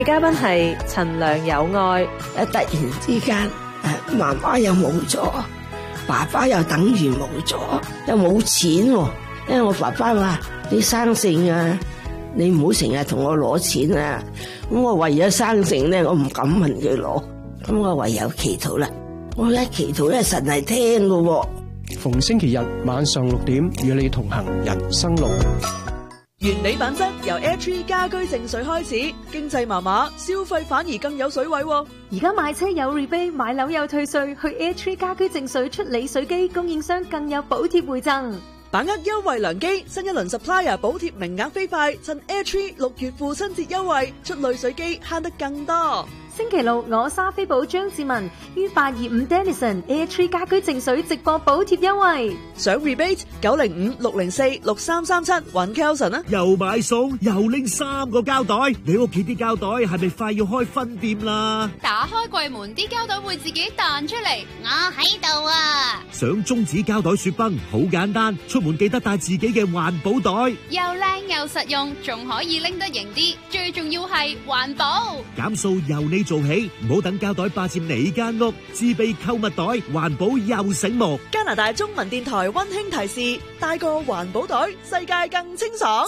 嘉賓係陳良有愛。 突然之間，媽媽又冇咗，爸爸又等於冇咗，又冇錢喎。因為我爸爸話：你生性啊，你唔好成日同我攞錢啊。咁我為咗生性咧，我唔敢問佢攞。咁我唯有祈禱啦。我一祈禱咧，神係聽㗎喎。 逢星期日晚上6點，與你同行人生路。 原理品質由 Airtree 家居淨水開始，經濟麻麻，消費反而更有水位。 而家買車有 rebate， 買樓有退稅，去 Airtree 家居淨水出理水機，供應商更有補貼回贈。 把握優惠良機，新一輪 supplier 補貼名額飛快，趁 Airtree 6月父親節優惠，出濾水機慳得更多。 星期六，我莎菲寶張志文於825 Denison Airtree 家居淨水直播補貼優惠， 上 rebate 905-604-6337揾 Kelson 啊！ 又買餸又拎3個膠袋，你屋企啲膠袋係咪快要開分店啦？ 打開櫃門，啲膠袋會自己彈出嚟，我喺度啊！ 想中指膠袋雪崩好簡單，出門記得帶自己嘅環保袋， 又靚又實用，仲可以拎得型啲，最重要係環保。 減數由你做起，唔好等膠袋霸佔你間屋，自備購物袋，環保又醒目。 加拿大中文電台溫馨提示：帶個環保袋，世界更清爽。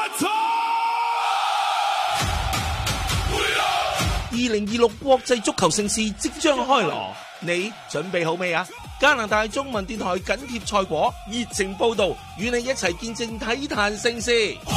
2026國際足球盛事即將開鑼，你準備好未啊？加拿大中文電台緊貼賽果，熱情報道，與你一齊見證體壇盛事。